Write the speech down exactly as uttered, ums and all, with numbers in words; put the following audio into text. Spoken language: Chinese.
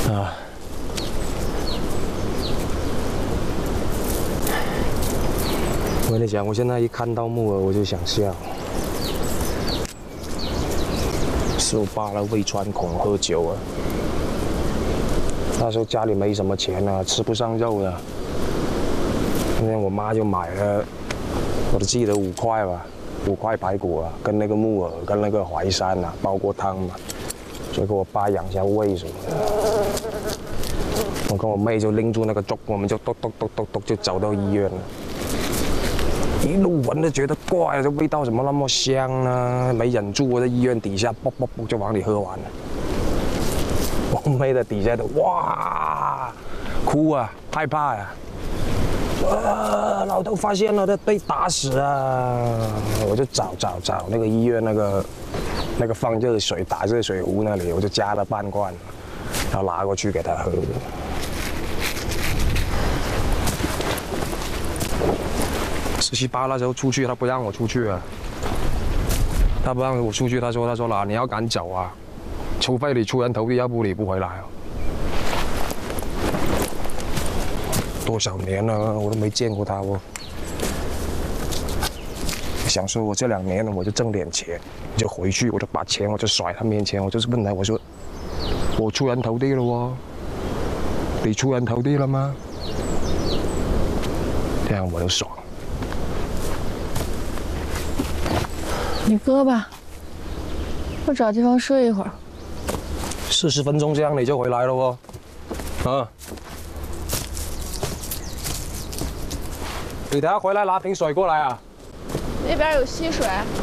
啊！我跟你讲，我现在一看到木耳我就想笑。十五八了，胃穿孔喝酒啊！那时候家里没什么钱啊，吃不上肉的。那天我妈就买了，我都记得五块吧，五块排骨啊，跟那个木耳跟那个淮山啊，煲过汤嘛，所以给我爸养一下胃什么的。我跟我妹就拎住那个粥，我们就咚咚咚咚咚就走到医院了。一路闻就觉得怪，这味道怎么那么香呢？没忍住，我在医院底下啵啵啵就往里喝完了。我妹在底下都哇哭啊，害怕呀、啊！啊，老头发现了，他被打死啊！我就找找找那个医院那个那个放热水打热水壶那里，我就加了半罐，然后拿过去给他喝。十七八那时候出去，他不让我出去啊，他不让我出去，他说他说啦，你要赶走啊，除非你出人头地，要不你不回来啊。多少年了，我都没见过他哦。想说我这两年我就挣点钱，就回去，我就把钱我就甩他面前，我就是问他，我说我出人头地了哦，你出人头地了吗？这样我就爽。 你搁吧，我找地方睡一会儿。 四十分钟这样你就回来了哦，啊！你等下回来拿瓶水过来啊。 那边有溪水。